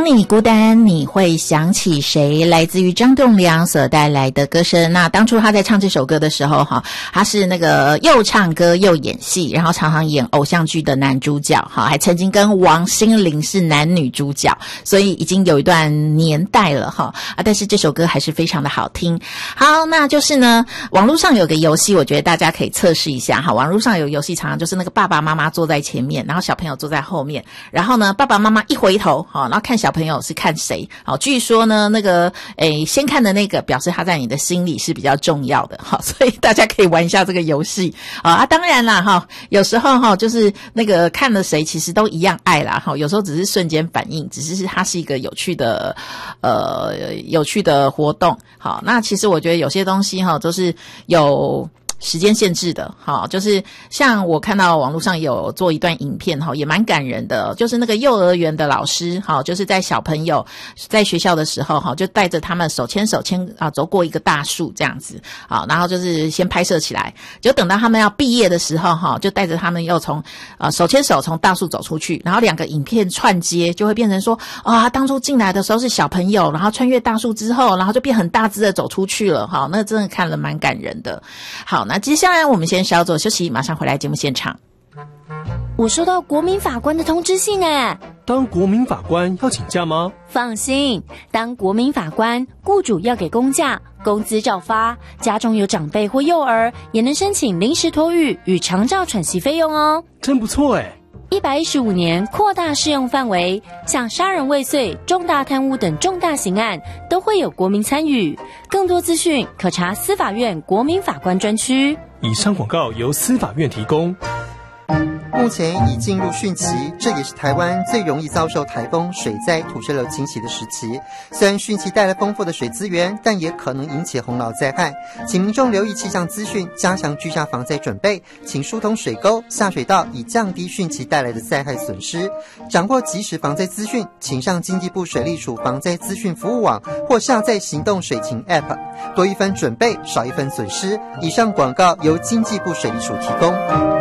你孤单你会想起谁，来自于张栋梁所带来的歌声。那当初他在唱这首歌的时候他是那个又唱歌又演戏，然后常常演偶像剧的男主角还曾经跟王心凌是男女主角，所以已经有一段年代了但是这首歌还是非常的好听。好，那就是呢网络上有个游戏，我觉得大家可以测试一下网络上有游戏常常就是那个爸爸妈妈坐在前面，然后小朋友坐在后面，然后呢爸爸妈妈一回头然后看小朋友是看谁据说呢那个先看的那个表示他在你的心里是比较重要的所以大家可以玩一下这个游戏当然啦有时候就是那个看了谁其实都一样爱啦有时候只是瞬间反应，只是它是一个有趣的活动。好，那其实我觉得有些东西都是有时间限制的就是像我看到网络上有做一段影片也蛮感人的，就是那个幼儿园的老师就是在小朋友在学校的时候就带着他们手牵手走过一个大树这样子然后就是先拍摄起来，就等到他们要毕业的时候就带着他们又从手牵手从大树走出去，然后两个影片串接就会变成说当初进来的时候是小朋友，然后穿越大树之后然后就变很大只的走出去了那真的看了蛮感人的。好，那接下来我们先稍作休息，马上回来节目现场。 我收到国民法官的通知信当国民法官要请假吗？ 放心，当国民法官，雇主要给公假，工资照发，家中有长辈或幼儿也能申请临时托育与长照喘息费用哦。 真不错 115年扩大适用范围，像杀人未遂、重大贪污等重大刑案都会有国民参与。更多资讯可查司法院国民法官专区。 以上广告由司法院提供。 目前已进入汛期，这也是台湾最容易遭受台风、水灾、土石流侵袭的时期。虽然汛期带来丰富的水资源，但也可能引起洪涝灾害，请民众留意气象资讯，加强居家防灾准备，请疏通水沟、下水道，以降低汛期带来的灾害损失。掌握即时防灾资讯，请上经济部水利署防灾资讯服务网或下载行动水情 App， 多一分准备，少一分损失。以上广告由经济部水利署提供。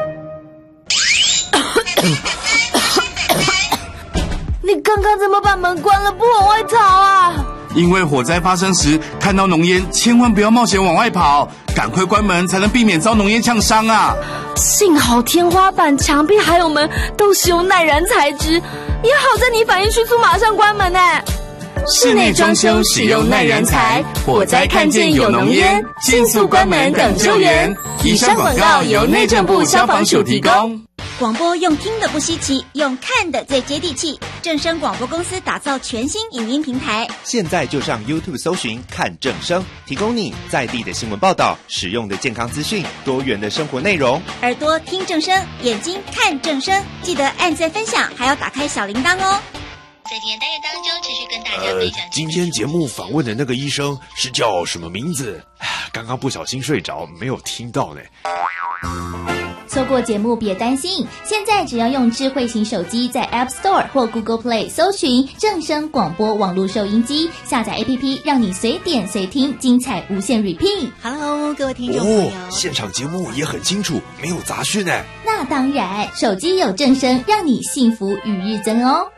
你刚刚怎么把门关了不往外逃啊？ 因为火灾发生时看到浓烟，千万不要冒险往外跑，赶快关门才能避免遭浓烟呛伤啊！ 幸好天花板、墙壁还有门都使用耐燃材质，也好在你反应迅速，马上关门室内装修使用耐燃材，火灾看见有浓烟，迅速关门等救援。以上广告由内政部消防署提供。 广播用听的不稀奇，用看的最接地气。正声广播公司打造全新影音平台， 现在就上 YouTube 搜寻看正声，提供你在地的新闻报道、实用的健康资讯、多元的生活内容。 耳朵听正声，眼睛看正声，记得按赞分享，还要打开小铃铛哦。 在今天单元当中，持续跟大家分享。 今天节目访问的那个医生是叫什么名字？刚刚不小心睡着，没有听到呢。 错过节目别担心，现在只要用智慧型手机在 App Store 或 Google Play 搜寻正声广播网络收音机，下载 APP 让你随点随听，精彩无限 repeat。 Hello 各位听众朋友， 现场节目也很清楚，没有杂讯。 那当然，手机有正声，让你幸福与日增哦。